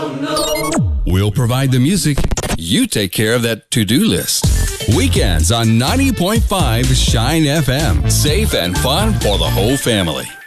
We'll provide the music. You take care of that to-do list. Weekends on 90.5 Shine FM. Safe and fun for the whole family.